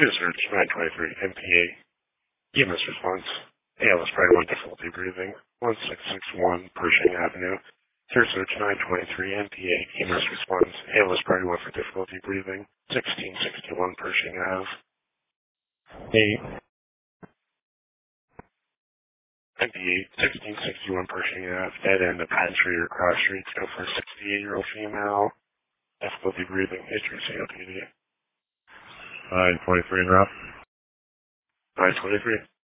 Search 923 MPA. EMS response. ALS Priority 1 difficulty breathing. 1661 Pershing Avenue. Search 923 MPA. EMS response. ALS Priority 1 for difficulty breathing. 1661 Pershing Ave. MPA 1661 Pershing Ave. Dead end of Patton Street or Cross Street. Go for a 68-year-old female. Difficulty breathing. History COPD. 923 and Route. 923.